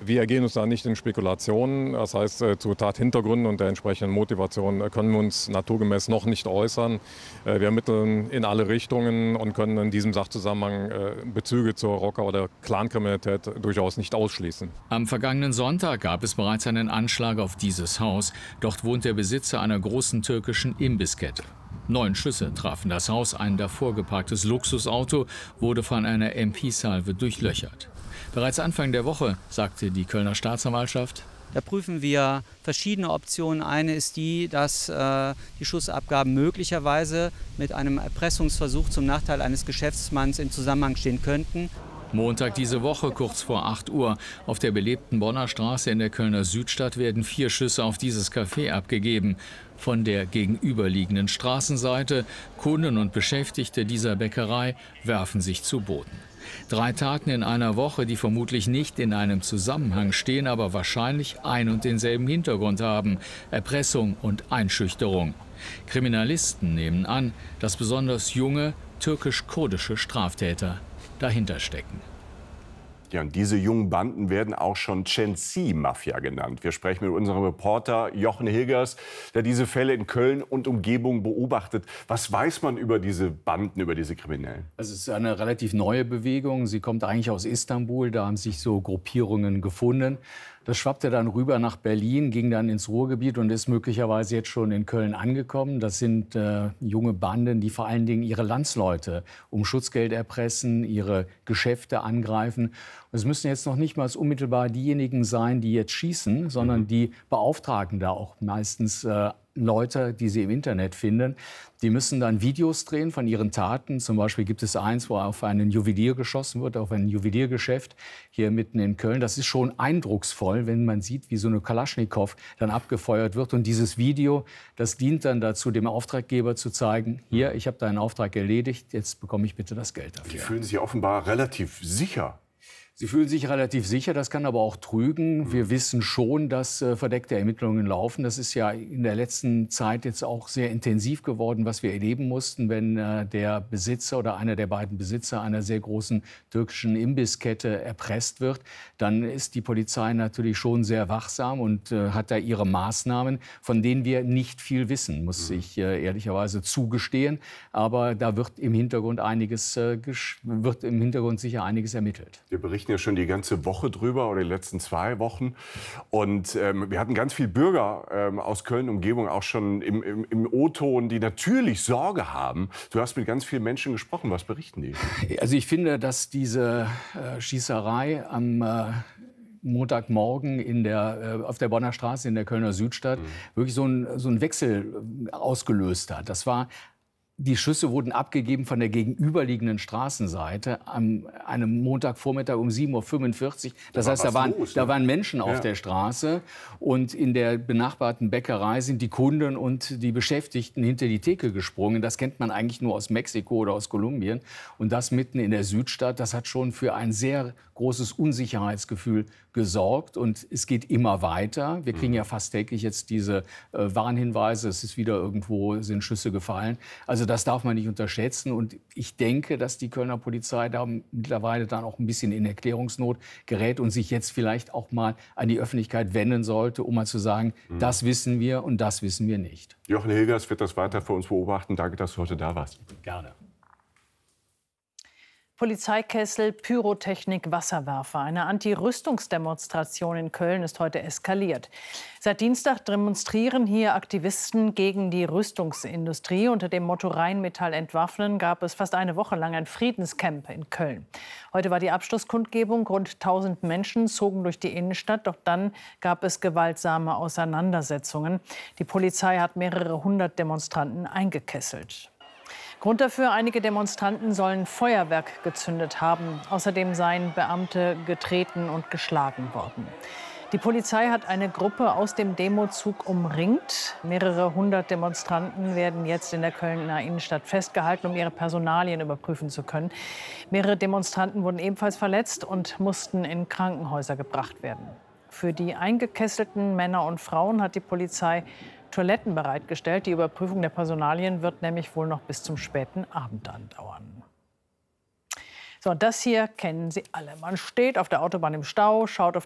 Wir ergehen uns da nicht in Spekulationen. Das heißt, zu Tathintergründen und der entsprechenden Motivation können wir uns naturgemäß noch nicht äußern. Wir ermitteln in alle Richtungen und können in diesem Sachzusammenhang Bezüge zur Rocker- oder Clankriminalität durchaus nicht ausschließen. Am vergangenen Sonntag gab es bereits einen Anschlag auf dieses Haus. Dort wohnt der Besitzer einer großen türkischen Imbisskette. 9 Schüsse trafen das Haus. Ein davor geparktes Luxusauto wurde von einer MP-Salve durchlöchert. Bereits Anfang der Woche sagte die Kölner Staatsanwaltschaft: Da prüfen wir verschiedene Optionen. Eine ist die, dass die Schussabgaben möglicherweise mit einem Erpressungsversuch zum Nachteil eines Geschäftsmanns in Zusammenhang stehen könnten. Montag diese Woche, kurz vor 8 Uhr, auf der belebten Bonner Straße in der Kölner Südstadt werden 4 Schüsse auf dieses Café abgegeben. Von der gegenüberliegenden Straßenseite. Kunden und Beschäftigte dieser Bäckerei werfen sich zu Boden. 3 Taten in einer Woche, die vermutlich nicht in einem Zusammenhang stehen, aber wahrscheinlich ein und denselben Hintergrund haben: Erpressung und Einschüchterung. Kriminalisten nehmen an, dass besonders junge türkisch-kurdische Straftäter dahinter stecken. Ja, und diese jungen Banden werden auch schon Censi-Mafia genannt. Wir sprechen mit unserem Reporter Jochen Hilgers, der diese Fälle in Köln und Umgebung beobachtet. Was weiß man über diese Banden, über diese Kriminellen? Es ist eine relativ neue Bewegung. Sie kommt eigentlich aus Istanbul. Da haben sich so Gruppierungen gefunden. Das schwappte dann rüber nach Berlin, ging dann ins Ruhrgebiet und ist möglicherweise jetzt schon in Köln angekommen. Das sind junge Banden, die vor allen Dingen ihre Landsleute um Schutzgeld erpressen, ihre Geschäfte angreifen. Und es müssen jetzt noch nicht mal unmittelbar diejenigen sein, die jetzt schießen, sondern die beauftragen da auch meistens Leute, die sie im Internet finden. Die müssen dann Videos drehen von ihren Taten. Zum Beispiel gibt es eins, wo auf einen Juwelier geschossen wird, auf ein Juweliergeschäft hier mitten in Köln. Das ist schon eindrucksvoll, wenn man sieht, wie so eine Kalaschnikow dann abgefeuert wird. Und dieses Video, das dient dann dazu, dem Auftraggeber zu zeigen: Hier, ich habe deinen Auftrag erledigt, jetzt bekomme ich bitte das Geld dafür. Die fühlen sich offenbar relativ sicher. Sie fühlen sich relativ sicher, das kann aber auch trügen. Wir wissen schon, dass verdeckte Ermittlungen laufen. Das ist ja in der letzten Zeit jetzt auch sehr intensiv geworden, was wir erleben mussten, wenn der Besitzer oder einer der beiden Besitzer einer sehr großen türkischen Imbisskette erpresst wird. Dann ist die Polizei natürlich schon sehr wachsam und hat da ihre Maßnahmen, von denen wir nicht viel wissen, muss ich ehrlicherweise zugestehen. Aber da wird im Hintergrund sicher einiges ermittelt. Wir berichten ja schon die ganze Woche drüber oder die letzten 2 Wochen. Und wir hatten ganz viele Bürger aus Köln-Umgebung auch schon im O-Ton, die natürlich Sorge haben. Du hast mit ganz vielen Menschen gesprochen. Was berichten die? Also ich finde, dass diese Schießerei am Montagmorgen auf der Bonner Straße in der Kölner Südstadt wirklich so einen Wechsel ausgelöst hat. Die Schüsse wurden abgegeben von der gegenüberliegenden Straßenseite an einem Montagvormittag um 7:45 Uhr. Das heißt, da waren Menschen auf der Straße. Und in der benachbarten Bäckerei sind die Kunden und die Beschäftigten hinter die Theke gesprungen. Das kennt man eigentlich nur aus Mexiko oder aus Kolumbien. Und das mitten in der Südstadt, das hat schon für ein sehr großes Unsicherheitsgefühl gesorgt. Und es geht immer weiter. Wir kriegen ja fast täglich jetzt diese Warnhinweise. Es ist wieder irgendwo, sind Schüsse gefallen. Also das darf man nicht unterschätzen. Und ich denke, dass die Kölner Polizei da mittlerweile dann auch ein bisschen in Erklärungsnot gerät und sich jetzt vielleicht auch mal an die Öffentlichkeit wenden sollte, um mal zu sagen, das wissen wir und das wissen wir nicht. Jochen Hilgers wird das weiter für uns beobachten. Danke, dass du heute da warst. Gerne. Polizeikessel, Pyrotechnik, Wasserwerfer. Eine Anti-Rüstungsdemonstration in Köln ist heute eskaliert. Seit Dienstag demonstrieren hier Aktivisten gegen die Rüstungsindustrie. Unter dem Motto Rheinmetall entwaffnen gab es fast eine Woche lang ein Friedenscamp in Köln. Heute war die Abschlusskundgebung. Rund 1000 Menschen zogen durch die Innenstadt. Doch dann gab es gewaltsame Auseinandersetzungen. Die Polizei hat mehrere 100 Demonstranten eingekesselt. Grund dafür: einige Demonstranten sollen Feuerwerk gezündet haben. Außerdem seien Beamte getreten und geschlagen worden. Die Polizei hat eine Gruppe aus dem Demozug umringt. Mehrere 100 Demonstranten werden jetzt in der Kölner Innenstadt festgehalten, um ihre Personalien überprüfen zu können. Mehrere Demonstranten wurden ebenfalls verletzt und mussten in Krankenhäuser gebracht werden. Für die eingekesselten Männer und Frauen hat die Polizei Toiletten bereitgestellt. Die Überprüfung der Personalien wird nämlich wohl noch bis zum späten Abend andauern. So, das hier kennen Sie alle. Man steht auf der Autobahn im Stau, schaut auf